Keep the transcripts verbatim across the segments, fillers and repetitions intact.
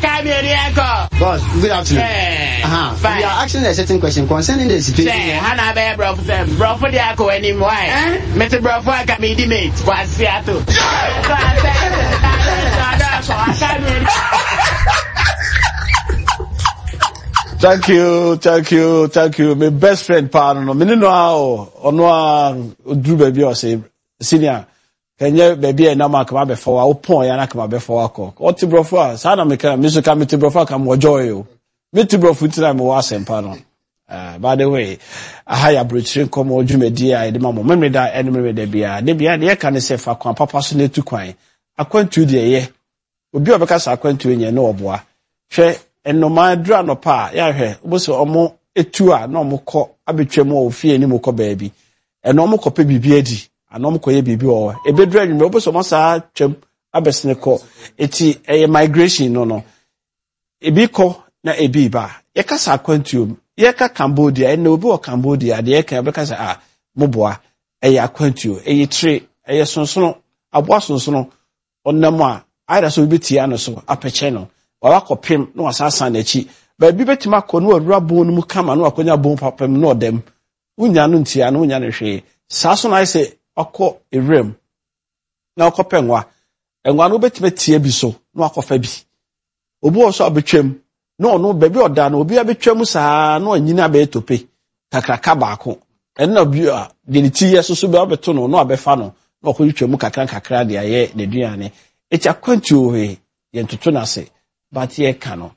come here, boss. Good afternoon. Yeah. Uh-huh. Fine. We are asking a certain question concerning the situation. Say, Hannah Bear, bro, bro, for the Ako anymore. Mister Bro, for I can be the mate. What's Seattle? Thank you, thank you, thank you. My best friend, pardon. Me no how ono Drew baby or say senior. Can you baby na ma come be for o pon ya na come be for akọ. What bro for? Sa na me ka me so ka me bro for ka mo joy o. Me bro for tina me wa sem pardon. Uh, by the way, I hire bridge come o dwumedi a de ma mo. Me da enemy da bia. De bia de ka ne se fa kwan papa so na tu kwan. Akwantu de ye. Obi obeka sa akwantu enye na oboa. Hwe eno ma dra no pa ya hwe oboso omo etu a na omo kọ abetwam o fie ni mo kọ baabi. Eno omo kọ pe bibi adi. Anom koye bibi o ebedru anwume oboso mo sa twam abesene ko eti eye migration no no ebi ko na ebi ba ye ka sa akwantuom ye ka Cambodia ene obi o Cambodia de ye ka be ka sa ah moboa eye akwantuo eye tre eye sonsono aboa sonsono onnam a aida so bitia no so apeche no wa kopem no asasa na chi ba bi betima ko no awura bon mu kama no akonya bon papam no odem unya no ntia no unya no hwe sa so na say akọ erem na akọ penwa enwa no betime tie bi so no akọfa bi obi oso abetwam no no baby oda na obi abetwam saa no anyina be tope kakraka baako enna bi a de ti yeso so be abeto no no abefa no no akọ yitwam kakran kakra de aye ne duane eti akwantu ohe ye ntoto na se but ye ka no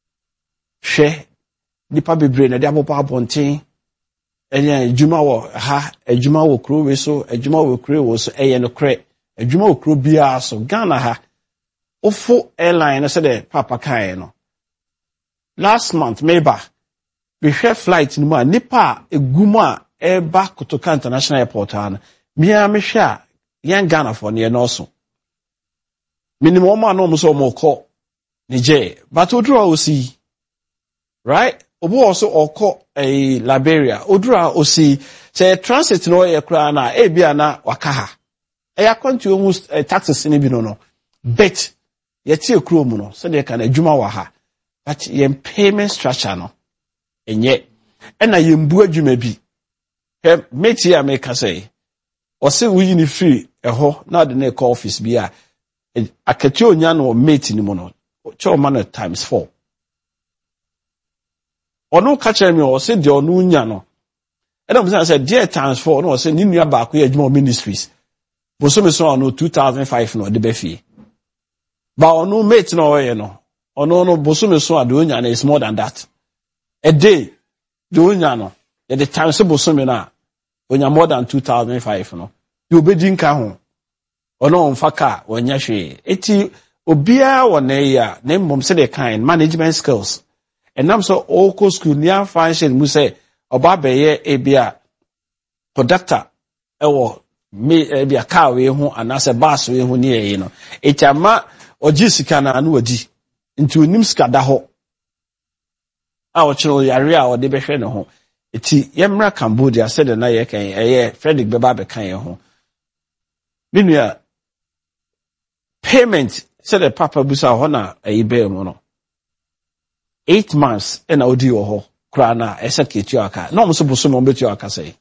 hwe nipa bebre na de abopa abonten enya ejuma wo ha ejuma wo kro we so ejuma wo kro wo so eye no kre ejuma wo kro bia so Ghana ha ofo airline say the papa kai no last month maybe we share flight ni ma nipa eguma e ba Kotoka International Airport ana mia me hwa yan Ghana for ne no so minimum ma no mo so mo ko Niger but odro o si right obu also oko eh Liberia odura osi say transit no ye kra na e bia na wakaha e akontu almost uh, taxes ni bi no no bet ye tie kro mu no so de ka na adwuma wa ha but ye payment structure no enye e na ye mbu adwuma bi he meti ya me ka say o se wuyi ni free eho na de na call office bi a akati onya no meti ni mu no cho man times four ono catch me o se de ono nya no e don say dear times four no say ni nua ba ko ye adwuma ministries bo so me so ono two thousand five no de be fie ba ono mate no ye no ono no bo so me so ade onya na is more than that a day de onya no ye the times bo so me na onya more than two thousand five no you obedi nka ho ono mfa ka onya hwe eti obia wona ya na mmom se the kind management skills. And I'm so oko school near function mu say oba beye ebia conductor ewo me ebia car we hu anase bus we hu ne ye no etiama oji sika na anu odi nti onim sika da ho a o chiro yare a o de behwe ne ho eti yemra Cambodia said na ye kan eye Frederick beba be kan ye ho minua payment said the papa busa ho na ayibe mu no eight months and odi oho kra na esa ketu aka na mo so boso no betu aka say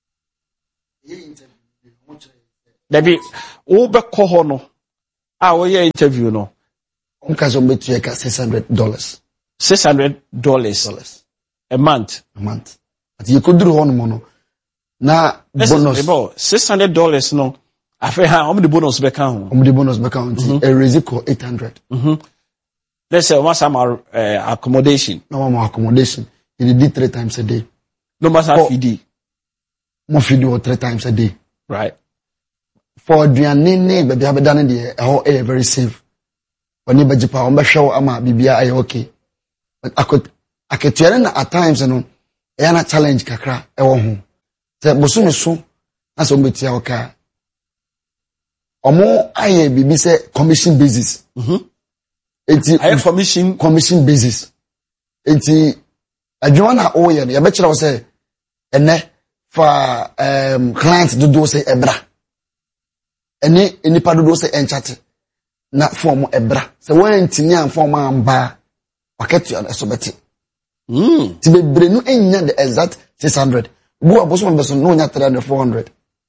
Dabi wo be ko ho no a wo ye interview no nka so betu aka six hundred dollars six hundred dollars a month a month but you could do one no na bonus six hundred dollars no afa ha om the bonus be kan ho om the bonus be kan ho a resico eight hundred mhm. Let's say once I'm uh, accommodation. No more accommodation. You did three times a day. No matter oh, feed. More feed or three times a day. Right. For the nene, but they have done the whole air very safe. When you budget power, I'm sure I'm a B B I okay. But I could, I could tell you at times, you know, I na challenge kakra. I want home. So, bosu mesu, that's what we tell okay. Omo aye B B say commission basis. Mhm. Enti I have commission commission basis. Enti adwuma na o ye no ye be kire wo say ene fa um client do do say ebra. Ene enipa do do say enchate. na form ebra se wan tini an form amba waketu an esobeti mm ti bebre no enya the exact six hundred bu aboso mbeso no nya three hundred four hundred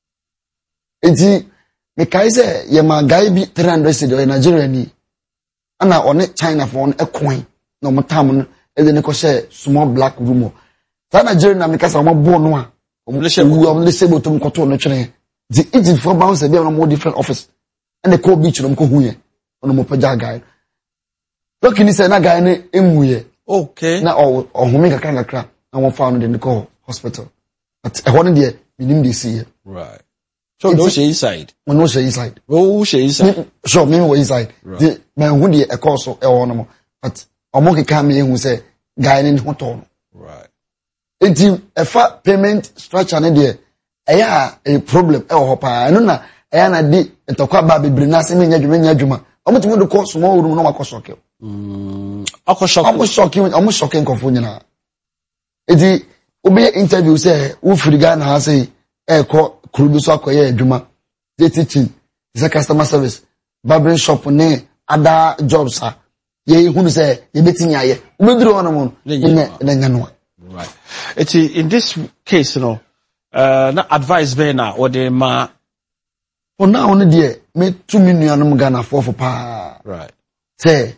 enti me kai se ye ma guy bi three hundred cedi o Nigeria ni ana one China for on ekwan no motam no e de ne ko share small black room ta Nigeria na me kasa mo bo no a o le se wu o le se botum ko to no twene the Egypt for bounce be on more different office and the co beach no ko huye ono mo paja guy look ni say na guy ne emuye okay na o o home ka kan kakra na won found in the call hospital but e ho ne de minim dey see right so no she inside we no she inside oh she inside sure me we inside the man who dey e call so e ho no mo but omo ke ka me ehu say guy ne ho to no right enti e fa payment structure ne de eya a problem e ho pa no na eya na di entokwa ba bebre na se me nya dwuma nya dwuma omo timo de ko small room no makoso ke mm akosho omo shock omo shock nkofo nyina edi obi interview say wo free Ghana ha say e ko krudu so akoye adwuma dey teaching is a customer service barbering shop ne other jobs ah ye hunu say ye betini aye obeduru ono mo ne na nya no right it's in this case you know uh na advice be na or the ma for now on there me two million Ghana for for pa right say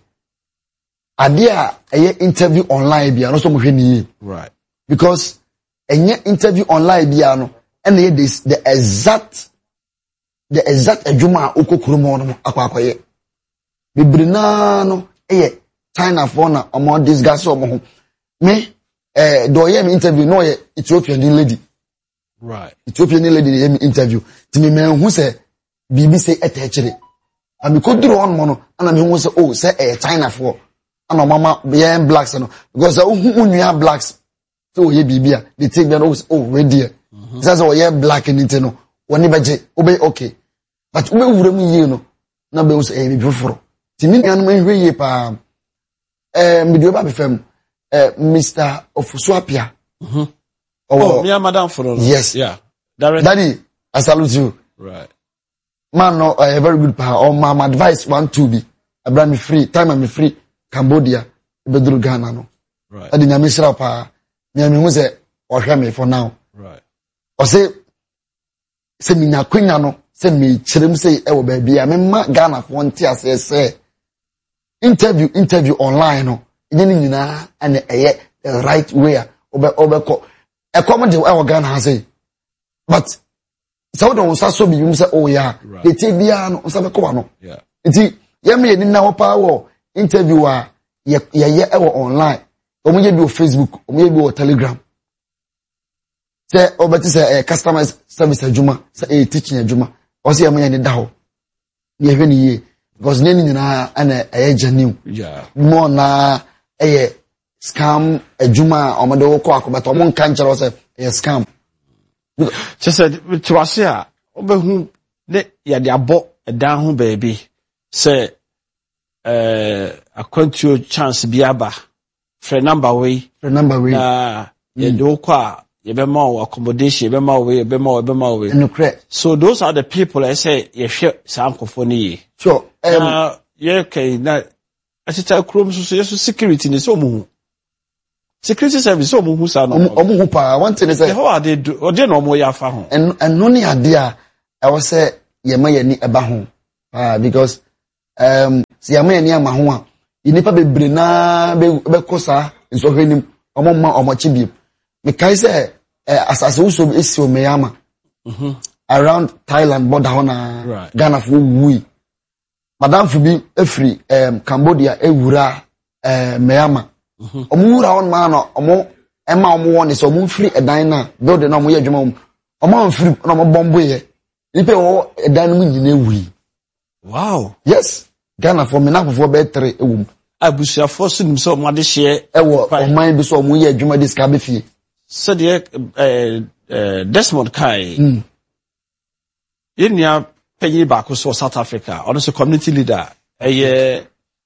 adia eye interview online bia no so mo hwe ni right because enye interview online bia no and this the exact the exact adwuma okokuru mo no akwa akwaye bibrina no eye China for na omo discuss omo ho me eh do ye me interview no ye Ethiopian lady right Ethiopian lady ye me interview ti me man hu say bibi say etechire ami ko duro on mo no ana me hu say oh say eh China for ana mama ye blacks no because hu unua blacks so ye bibia they take them oh we dear that's why ye black anything no woni beje obe okay but ube wure mu ye no na be say eh bibi foro ti mi anu me hwe ye pa eh me do ba be fam eh Mister Ofusuapia mhm oh me madam foro yes yeah direct daddy I salute you right man no uh, very good pa or my advice one to be I bring me free time I'm free Cambodia bedru Ghana no right adi nyame sira pa nyame hu se o hwe me for now right o say se mi nya kwanya no se mi kirem se e wo ba bia me ma Ghana for nti ase se interview interview online no ine ni nyina ane eye the right way obe obe ko e come de e wo Ghana ha say but so don't so be you say oh yeah they take bia no so be ko no yeah nti ye me ni na wo pa wo interview a ye ye e wo online omo ye bi o Facebook omo ye bi o Telegram say obeti say customer service adwuma say e teaching adwuma o say am ye ni da ho ye hwe ni ye because nani nyina ana eye genuine yeah more na eye scam adwuma omo de wo ko akobeto omo nkan kire say eye scam just said to us here obehu ne ya de abo edan ho baby say eh akwantuo chance biaba for number way for number way na ye do kwa ye be ma accommodation ye be ma we ye be ma we be ma we no correct so those are the people I say ye hwe sankofo ni ye sure um uh, ye kai na asita krom so so yeso security ni so mu security service so mu hu sa no omo hu pa one thing is say how are they do or they no mo ya fa ho and and no ni ade a I was say ye ma ye ni eba ho ah because um si ye ma ye ni ama ho a inipa bebre na be be kosa nso hwenim omo ma omo chibiem me kai say asase wo so esi o meyama mhm around Thailand border ho na right. Ghana fo wui madam fu bi efri um Cambodia ewura eh meyama mhm omo wura on ma no omo ema omo won so omo free edan na build na omo ye adwuma omo omo free na omo bombo ye nipe wo edan mu nyina ewui wow yes Ghana for me na fofo be three ewum abusia for sim so mo de hye ewo oman bi so omo ye adwuma dis ka be fie so de eh Desmond Kai mm. Yenya penyi ba ko so South Africa ono so community leader eh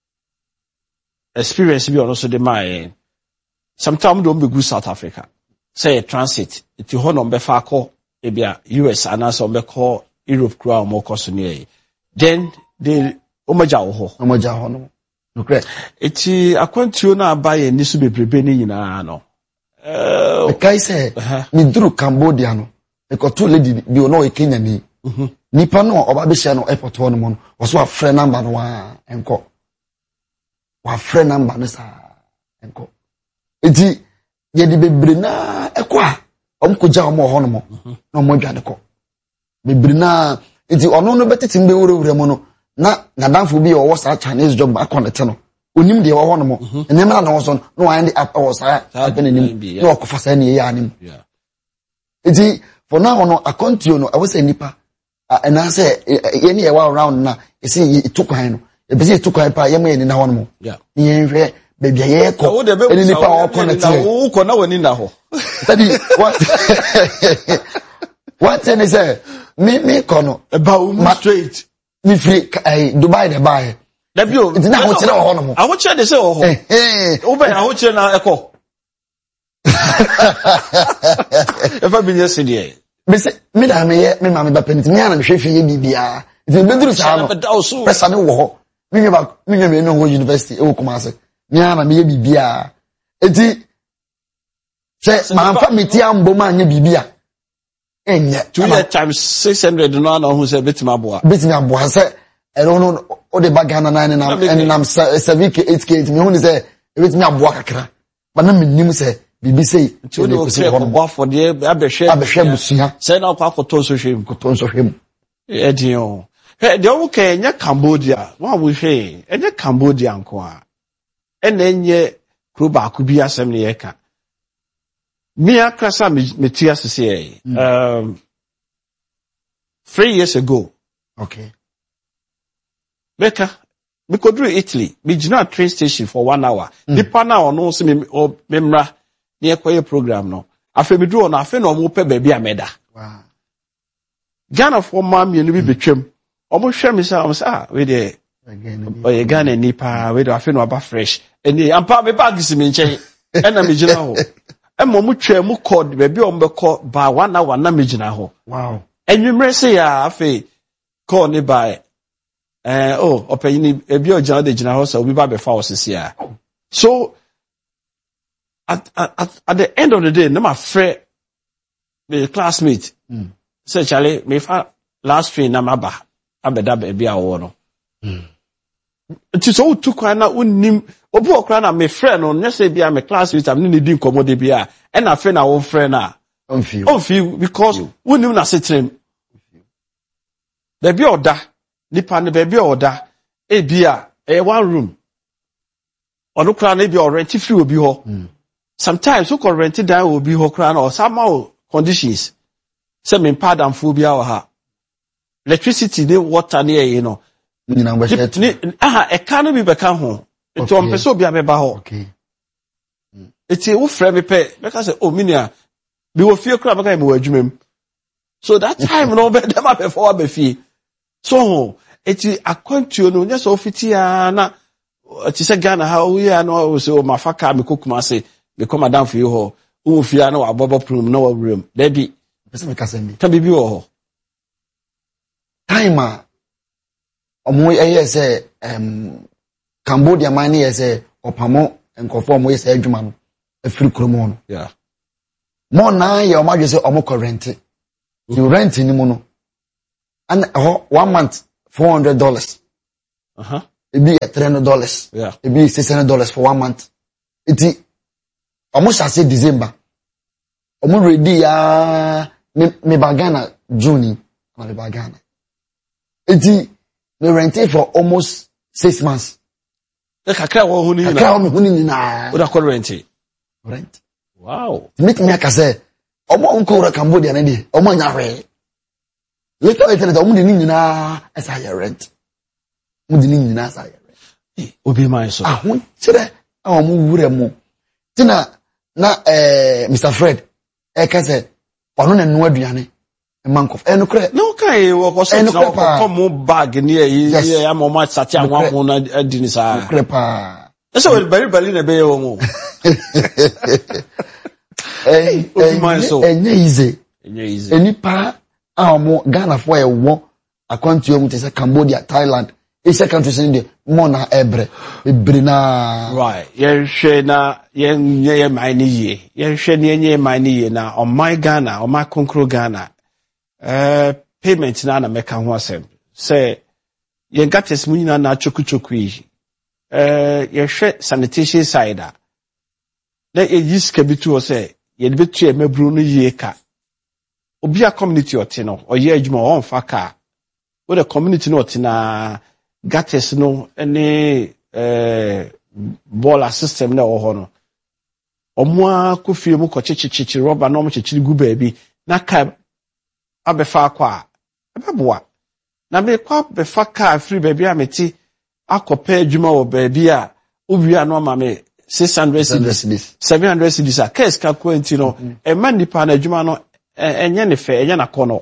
experience bi ono so de mai sometimes do be go South Africa say transit it ho no be fa ko e bia U S ana so be ko Europe kura mo ko so ne then they omaja wo ho omaja ho no no kre eti akwantuo na abaye ni so bebrebe ni nyina no eh kai say mi duru Cambodia no e ko to lady bi ono e Kenya ni nipa no oba be share no airport ho no mo wo so afre number no wa enko wa afre number no sa enko eti ye di bebre na ekwa omkoja omo ho no mo na omo dwane ko bebre na eti ono no beteti mbe wurewure mo no na nadamfo bi o sa Chinese job ba connect no onim de wo ho no mo enema na wo so no wa end up o sa abenim no okofa sa ne ye anim eti for now no akontio no I was say nipa and I say ye ne ye wa around na e say e tukwan no e be say tukwan pa ye ma ye ni na ho no mo ye nhwe baby ye ko eni nipa o connect wo ko na wani na ho tadi what what say say me me kono about straight me free eh Dubai the buy da bio it's na ho kire ho no mo a ho kire de say ho eh eh wo be a ho kire na eko efa bi nyese de me say me da me ye me ma me ba peniti me ana me hwe ye bibia it's be duru sa no pesa ne wo ho me me ba me me no ho university e wo kuma se me ana me ye bibia eti se ma amfa meti ambo ma anya bibia enye two year times six hundred no na ho se betima boa betima aboa se e no o de bagana na na en nam seven k eight k me hu ni se betima aboa kakra ba na menim se bibi sei ti o de o se ko boa for de abehwe abehwe busia se na kwa foto so hwem foto so hwem e din o he de o ke nya Cambodia wa wo hwe enye Cambodia nko a ena enye kro ba ku bi asem ne ye ka me akrasa me tia sese um three years ago okay Beka me kodru Italy me gina train station for one hour nipa na ono se me memra ne ekoye program no afa me dru ono afa na omo pe ba bia meda wow Ghana for mamie no bi betwam omo hwe me sa omo sa we de oye Ghana nipa we de afa na aba fresh eni ampa me bag si me nchen ena me gina ho emo mu twa mu code ba bia omo be call ba one hour na me gina ho wow enwumre se ya afa call ne by eh oh opeyini ebi ojan de gina ho so obi ba be fa osisi a so at, at at the end of the day na my friend the classmate mm. say Charlie me fa last train na maba abeda ba bia wo no mm. Ti so tukwa na unnim obi okra na me friend no nya say bia me classmate am ni di nkomo de bia e na friend na wo friend na on feel on feel because unnim na setrem da bia oda nipa ne baby oda e bia e one room odo kra na bia rent free obi ho sometimes so ko rent down obi ho kra na or somehow conditions say me pardon fu bia o ha electricity ne water ne e no ni na ngba ni aha e ka no bi be ka ho to on person obi abeba ho okay eti wo frɛ me pe because say oh minia bi wo fie kra baka me wo adwumam so that time no be dem abefo ba fie so eti akwantuo no nya so fitia na ti se Ghana ha o ya no so o mafaka me kokuma se me ko madam fi ho o fia na wa bobo prum na wa room da bi pese me kasa mi ka bibi wo ho time a omo eye se em Cambodia man ye se opamo enkofo mo ye se adwuma no afiri kromo no yeah mo na ye o ma se omo ko rent you rent ni mo no and uh, one month four hundred dollars uh-huh it be three hundred dollars yeah it be six hundred dollars for one month it almost as December omo ready ya me me bagana June na me bagana it me rented for almost six months e kakra wo hu ni na kakra wo hu ni na o da ko rent rent wow meet me akase omo onko ra Cambodia na di omo nya hwe later later omo di ni nyina asa ya rent omo di ni nyina asa ya rent obi man so ah ho kire omo wure mu tina na eh Mister Fred e ka se ono na nu aduane e mankof e no kre no kai wo ko so na ko mo bag ni e e am mo sati anwa mo na adi ni sa kre pa e so bari bari na be yo mo eh obi man so enye easy enye easy enipa a omo Ghana fo e wo akwantuo mu te se Cambodia Thailand Asia countries in the mona ebre ebrina. Right. Yen she na yen ye mine ye. Yen she ni ye mine ye na on my Ghana, on my Konkro Ghana. Uh, payment na na meka ho asem. Say yen gates mu nyina na choku choku yi. Uh, ye she sanitation side. Na e yiska bitu o say ye betu e mebru no ye ka. Obi a community oti no, oye adwuma on fa ka. Wo the community no oti na gates no any eh boiler system na wo ho no omo akofie mu ko chichichi rubber no mo chichiri gu baabi na ka abefa akwa abeboa na me kwa befa ka free baabi ameti akopa adwuma wo baabi a owie no ma me six hundred cedis seven hundred cedis a case ka kwenti no e ma nipa na adwuma no enye ne fe enye na kono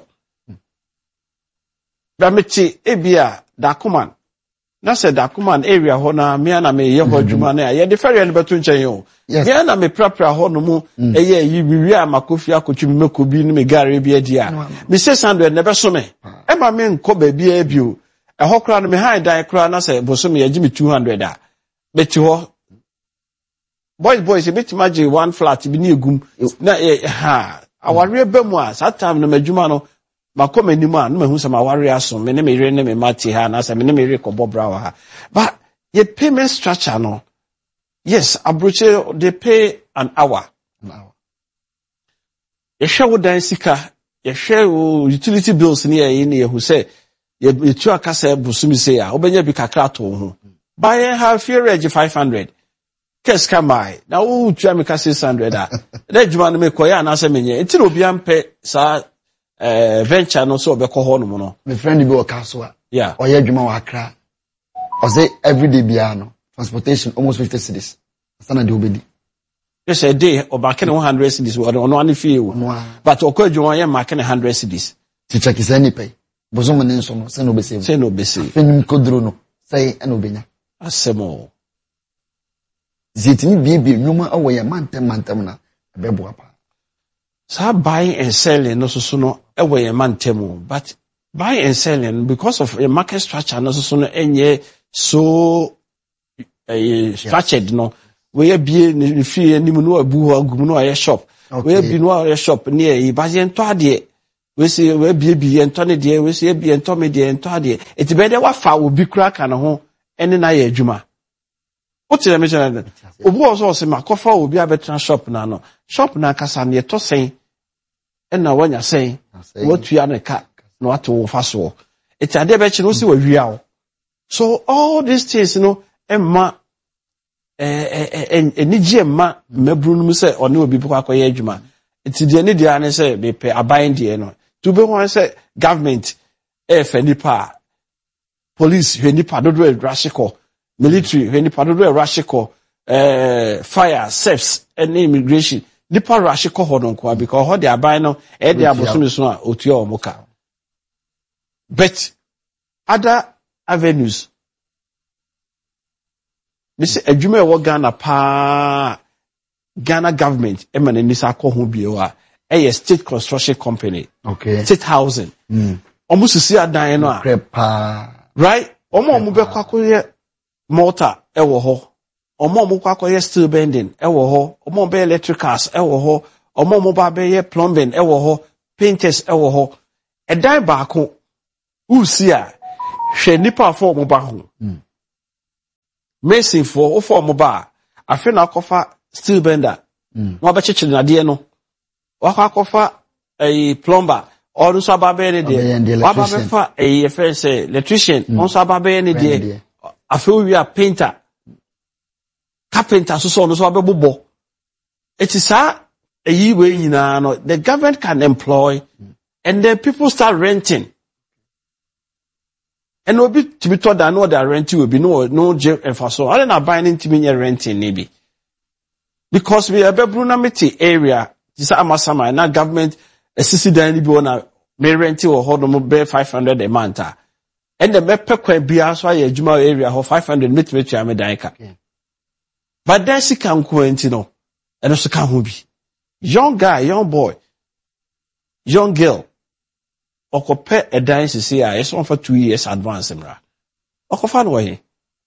ba meti ebia da command na said that command area ho na me na me ye ho dwuma na ye de ferry no beto nchen yo me na me prapra ho no mu eye yi wiwi amakofi akotwi me kobi no me gare bi adia me six hundred ne be so me e ma me nko ba bia bio e ho kra no me high die kra na say boso me ye gi me two hundred a beti ho boys boys e beti maji one flat bi ni egum na ha aware ba mu a that time no madwuma no makoma ni ma no mahu sama ware aso me ne me re ne me mate ha na sa me ne me re kobo brawa ha but your payment structure no yes abroche they pay an hour an hour ye hwe dan sika ye hwe utility bills ni ye ni ye hu say ye tu akasa busumi say a obenya bi kakra to ho buy half fear five hundred kes kamai na wo tu ameka six hundred a na djuma no me koya na sa menye enti obi ampe sa Uh, venture no so obeko ho no mo no my friend bi o kaso a yeah oye adwuma wa Accra o say every day bia no transportation almost fifty cedis sana de obedi yes a day o back in one hundred cedis o no ani fie wo but o ko adwuma ye mark in one hundred cedis ti check is any pay bozo mo nso no say no be say say no be say fenim kodro no say eno benya asemo zitini bia bia nyuma awo ye mantem mantem na ebebo apa. So buying and selling no so so no ewe ye mantemu, but buying and selling because of a market structure no so so no enye so uh, structured no we be ni fie ni mu no abu ho agum no aye shop we be no aye shop near e ba ye nto ade we say we be be ye nto ne de we say be nto me de nto ade eti be de wa fa obi kura ka no ho ene na ye adwuma o ti me chana obu oso se makofa obi abetra shop na no shop na kasa ne to sen ena wanya sen watu ya ne ka no ato fa so eti ade be chiro si wa wia so all these things you know emma eh eh enije emma mabru no se one obi kwa akoye adwuma eti de ne dia ne se be pe aban de no to be one say government e fa nipa police hwe nipa dodo e rashiko military hwe nipa dodo e rashiko eh fire service and immigration nipa rashiko ho no kwa because ho de aban no e de abosomi so a otua omoka but other avenues this adwuma e wo Ghana pa Ghana government e man ni sa ko ho biewa e state construction company okay state housing mm almost see adan no a right omo omo be kwa koye mortar e wo ho omo omo kwa koye steel bending e wo ho omo be electricals e wo ho omo omo ba be plumbing e wo ho painters e wo ho e dan ba ko usi a hwe nipa fo omo ba ho mason fo o fo omo ba afi na akofa steel bender no ba chichiri na de no wa akofa eh plumber or so ababe de wa ababe fa eh first electrician on so ababe ne de afi wi a painter carpenter so so no so abebobo it is a eyi we nyina no the government can employ and then people start renting and obi tibi to da no da renting will be no no je enfaso I na buy ntimi nye renting ne bi because we abebru na meti area this amasama na government assisi dan ni bi wona me renting wo hodo mo be five hundred a month and the me pekwa bia so aye adwuma area ho five hundred meet meet ya me dan ka but then she can kwenti no and so can ho bi young guy young boy young girl okope a dan sisi a yes one for two years advance mra Okofa no way.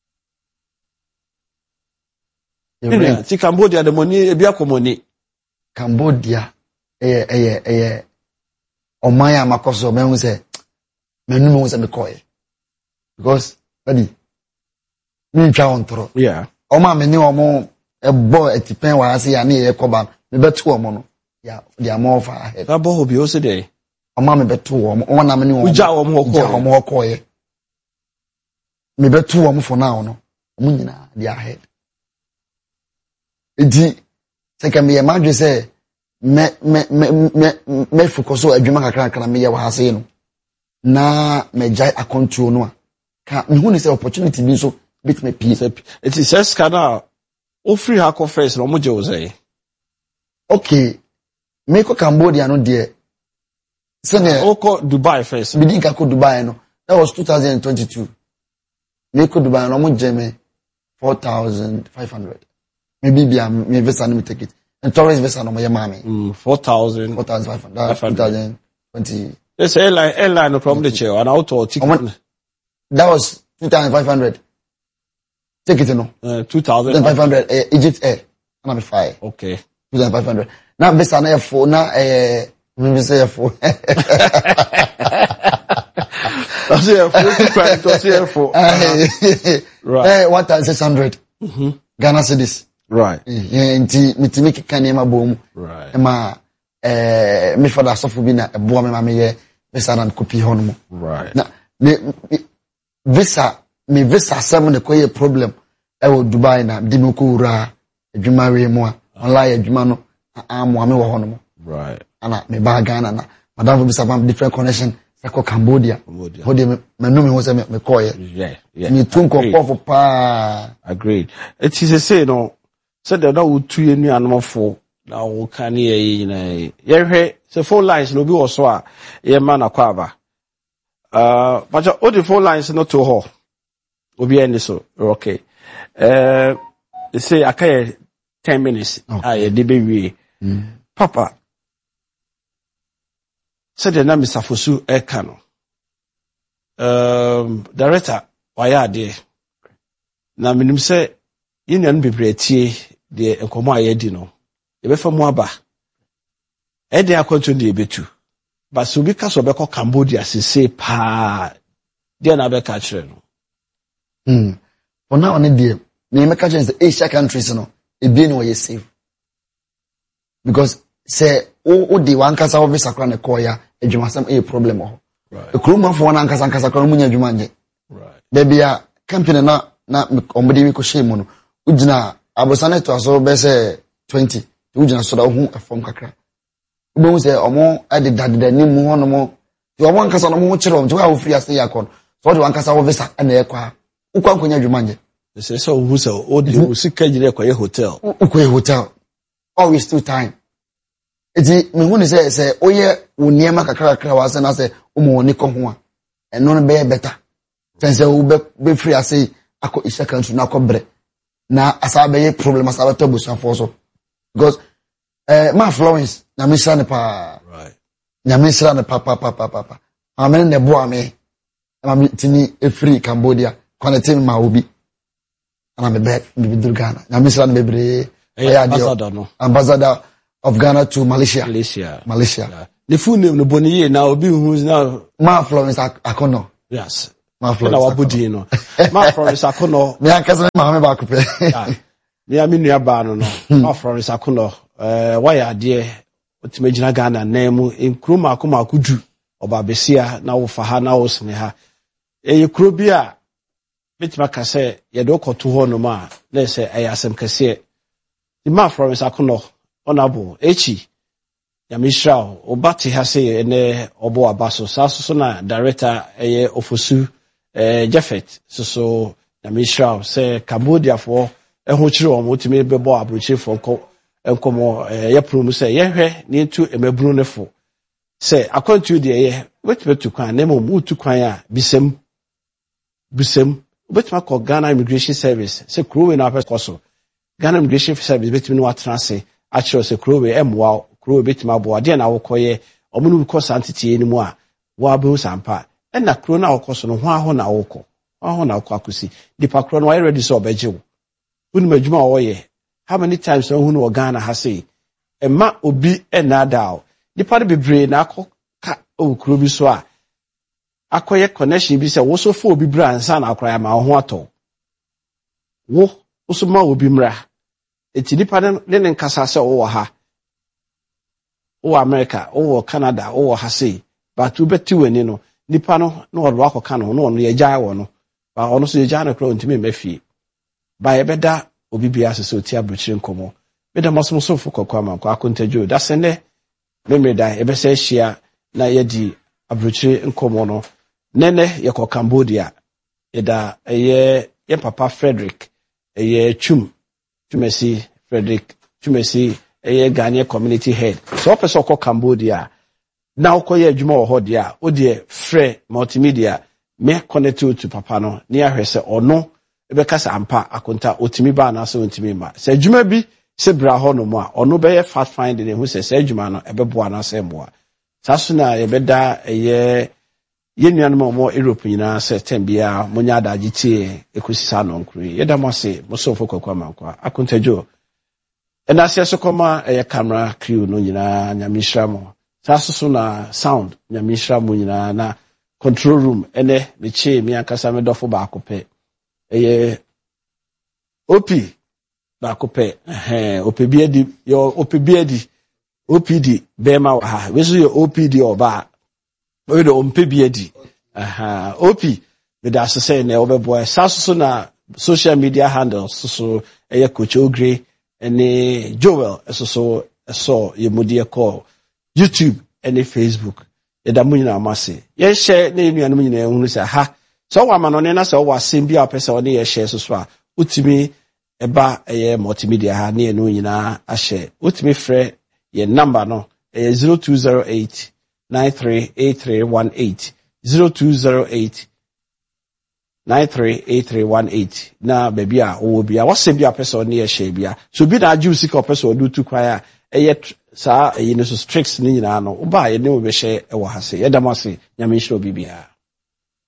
Yeah, see Cambodia the money ebi akomoni. Cambodia eh eh eh omaya makoso me hu say menu me hu say me koy. Because buddy me ntwa ontoro. Yeah. Oma me ni omo e boy etipen wa ase ya na ye koba me betu omo no. Yeah, they are more far ahead. That boy obi o se dey. Oma me betu omo, ona me ni omo. Uja omo ko. Uja omo ko ye. Me betu omo for now no. Omo nyina they are ahead. Edi seka me imagine say me me me me me focus on adwuma kakra kakra me ye wa ase no. Na me jai akontuo no a. Ka me hu ni say opportunity bi so bit me pie. It is says kana o free hako first no mo je o say. Okay. Me ko Cambodia no de. Sene o ko Dubai first. Me din ka ko Dubai no. That was two thousand twenty-two. Me ko Dubai no mo je me four thousand five hundred. Maybe be me visa no me take it. And tourist visa no mo ye mami. Mm four thousand four thousand five hundred. two thousand twenty. Yes, airline airline no problem the chair and auto ticket. That was two thousand five hundred. Take it no. Uh, two thousand five hundred uh, Egypt Air. And I'm fine. Okay. two thousand five hundred. Now visa na four na eh me say four. I say four to say four. Right. Eh one thousand six hundred. Mhm. Ghana cedis. Right. Eh nti mitimi keka ne ma bom. Right. E ma eh me fada sofo bi na ebo me ma me ye visa na kopi ho no. Right. Na me visa me visa seven the koye problem e wo Dubai na di me ko wura adwuma we mu a online adwuma no amu ame wo ho no. Right. Ana me ba Ghana na madam visa from different connection ko Cambodia. Cambodia. Ho de me no me ho se me koye. Yeah, yeah. Me tun ko for pa. Agreed. It is a say no. Said that would two year new animal for now can ye na ye so phone lines no be also a ye man akwaba. Uh but all the phone lines not to her. Obi any so okay. Uh they say akay ten minutes. Ah ye de be we. Papa said the name Mister Fosu Ekano. Um director why there. Na minim say union bebre tie de enkomo ayedi no e be fa mu aba e de akonto de ebetu but so bi ka so be ko Cambodia sese pa de na be ka kire no hmm for now on the me make kire say Asia countries no e bi no we safe because say o o de wan kasa wo sakra na koya adwumasam e problem ho right e kroma fo wan kasa kasa kra munya adwuma nje right there be a company na na omode mi ko shame no ujina abosane to aso be say twenty ujina so da hu afom kakra ugbo se omo ade dadada ni mu hono mo ti omo nkasa no mo kire om ti wa free ase yakon so de wankasa wo visa na ye kwa ukwa nkonya dwuma nje say so who say o de o sika gire kwa ye hotel ukwa hotel always two time eti me hu ni say say oye woniema kakra kakra wa se na say omo woni ko ho a eno no be better sense wo be free ase ako Asia country na kobre na asabe problem asabe to busa for so because eh ma Florence na me sha ne pa right na me sha ne pa pa pa pa pa amen ne bo ame na me tini e free Cambodia connect ma obi ana me be me dur Ghana na me sha ne bebre ambassador no ambassador of Ghana to Malaysia Malaysia Malaysia yeah. The full name no boni na obi hu now ma Florence Akono yes ma Florence na wabudi no ma Florence Akono me akasa ma me ba ko pe me a me nua ba no no ma Florence Akono eh why ade otimagina Ghana na mu enkroma akoma akudu oba besia na wo fa ha na wo sene ha e kro bi a betima ka se ye do koto ho no ma na se ayasem kase di ma Florence Akono honorable echi ya mishrao obati ha se ene obo abaso saso so na director eye ofosu eh Jeffet so so ya mishrao se Cambodia for eho chire o motimi bebo abrochi for nko enkomo eh ye promu se ye hwe ni ntu emebru ne fo se akwantu de ye wetubetu kwan na mo mutu kwan a bisem bisem obetuma ko Ghana Immigration Service se krowe na apes koso Ghana Immigration Service betumi no atrase a chiro se krowe emwa krowe betuma bo ade na wokoye omunu ko santete ni mu a wo abehu sampa e na kro na wokoso no ho aho na woko oh na kwa kusi di pakro no why ready so obeje wo unu madwuma wo ye how many times hu no Ghana ha say emma obi enada di pa be bre na akoka okuro bi so a akoye connection bi se wo so fo obi bra ansa na akora ma ho ato wo so ma obi mra eti di pa ne ne nkasa se wo ha wo America wo Canada wo ha say but we beti weni no nipa no no ro akoka no no no ye gya wo no ba ono so ye gya no kro ntimi mafie ba ye beda obi bia so so ti abrochire nkomo beda maso so fo kokwa man kwa akontagyo da sene memre da e be se hia na ye di abrochire nkomo no nene ye ko Cambodia ye da ye ye papa Frederick ye chum tumesi Frederick tumesi ye Ghanaian community head so person ko Cambodia na ukoye adwuma wo ho de a o de frɛ multimedia me connect to papa no ne ahwese ono ebe kasa ampa akonta otimi ba na so otimi ma se adwuma bi se bra ho no mo a ono be ye fact finding ne hu se se adwuma no ebe boa na se mboa saso na ye beda eye ye nuanom mo Europe nyina se tembia monya adaje tie ekosisa no nkuri ye da mo se mo so fokokwa mankwa akontajo ena se so koma eye camera crew no nyina nyamishra mo saso so na sound nyamishra mo nyina na control room ene me che mi ankasa me dofo ba akopɛ eye opi ba akopɛ eh opi edi yo opi edi O P D bema wa ha we so yo O P D oba we do ompe edi aha O P me da so say na obeboy saso so na social media handles so so eye Coach Ogre ene Joel so so so ye modie call YouTube ene Facebook e da munyina amase ye share na enu anum nyina ehunu say ha so wa manone na say wa asem bia opese one ye share so so a utimi eba eye multimedia ha na enu nyina a share utimi frɛ ye number no eh, zero two zero eight nine three eight three one eight zero two zero eight nine three eight three one eight na baby a wo bia wase bia person na ye share bia so bi na aju sika person do tu kwaya eh sa eh no so tricks ni nyina no ba ye ne wo be share e wo ha se ye da mo se nyame hiro bibia